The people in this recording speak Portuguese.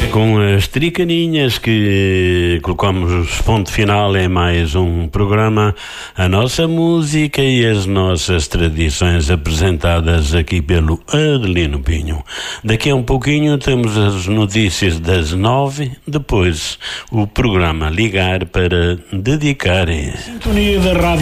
Com as tricaninhas que colocamos ponto final em mais um programa, a nossa música e as nossas tradições apresentadas aqui pelo Adelino Pinho. Daqui a um pouquinho temos as notícias das 9, depois o programa Ligar para Dedicar. Sintonia da Rádio